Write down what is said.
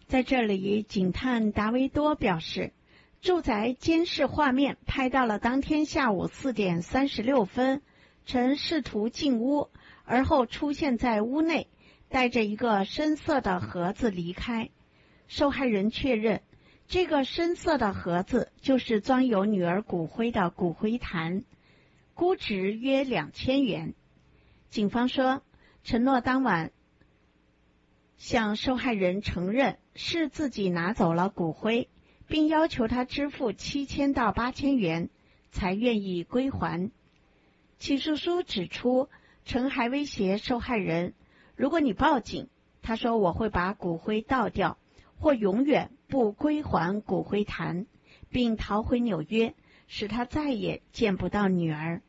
在这里，警探达维多表示，住宅监视画面拍到了当天下午4点36分，曾试图进屋，而后出现在屋内，带着一个深色的盒子离开。受害人确认，这个深色的盒子就是装有女儿骨灰的骨灰坛，估值约2000元。警方说，承诺当晚向受害人承认是自己拿走了骨灰，并要求他支付7000到8000元才愿意归还。起诉书指出，陈还威胁受害人，如果你报警，他说我会把骨灰倒掉，或永远不归还骨灰坛，并逃回纽约，使他再也见不到女儿。